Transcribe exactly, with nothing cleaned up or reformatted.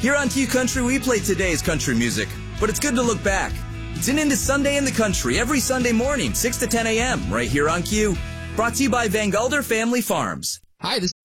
Here on Q Country, we play today's country music, but it's good to look back. Tune in to Sunday in the Country every Sunday morning, six to ten a.m., right here on Q. Brought to you by Van Gulder Family Farms. Hi, this